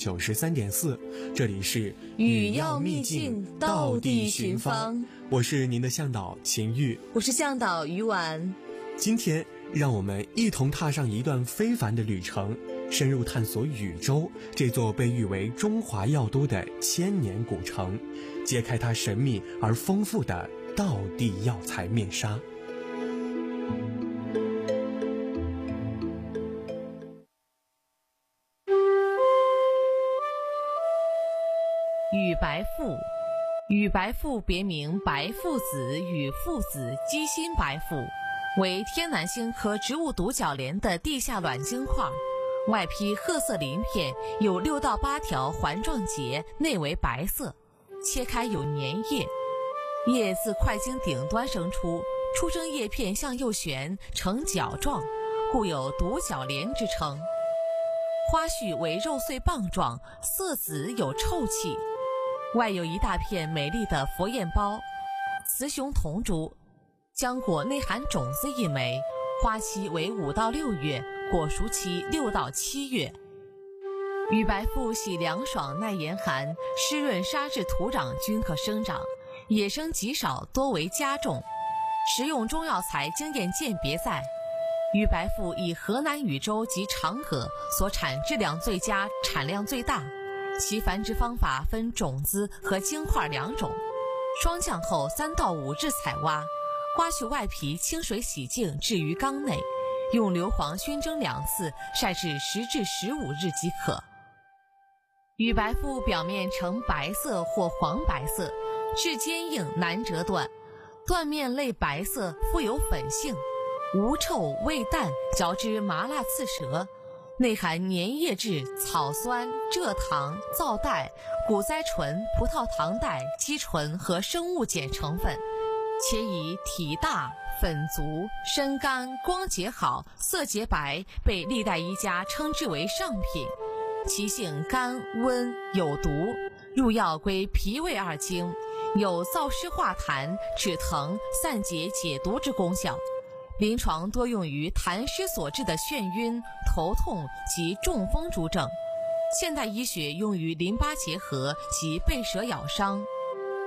93.4，这里是语要秘境，道地寻芳。 我是您的向导秦玉， 我是向导于婉。 今天让我们一同踏上一段非凡的旅程，深入探索禹州这座被誉为中华药都的千年古城，揭开它神秘而丰富的道地药材面纱。 禹白父，禹白父别名白父子、禹父子、鸡心白父，为天南星科植物独角莲的地下卵晶块，外披褐色鳞片，有6到8条环状节，内为白色，切开有粘液，叶自块茎顶端生出，出生叶片向右旋，呈角状，故有独角莲之称。花序为肉穗棒状，色紫有臭气，外有一大片美丽的佛焰苞，雌雄同株，浆果内含种子1枚，花期为5到6月，果熟期6到7月。禹白父喜凉爽耐严寒，湿润沙质土壤均可生长，野生极少，多为家种，食用中药材经验鉴别在。禹白父以河南禹州及长葛所产质量最佳，产量最大，其繁殖方法分种子和茎块2种，霜降后3到5日采挖，刮去外皮，清水洗净，置于缸内，用硫磺熏蒸2次，晒至10至15日即可。禹白父表面呈白色或黄白色，质坚硬，难折断，断面类白色，富有粉性，无臭味淡，嚼之麻辣刺舌，内含粘液质、草酸、蔗糖、皂带、谷甾醇、葡萄糖带、肌醇和生物碱成分，且以体大、粉足、身干、光洁好、色洁白被历代医家称之为上品。其性甘温有毒，入药归脾胃2经，有燥湿化痰、止疼、散结解毒之功效。临床多用于痰湿所致的眩晕、头痛及中风诸症，现代医学用于淋巴结核及被蛇咬伤。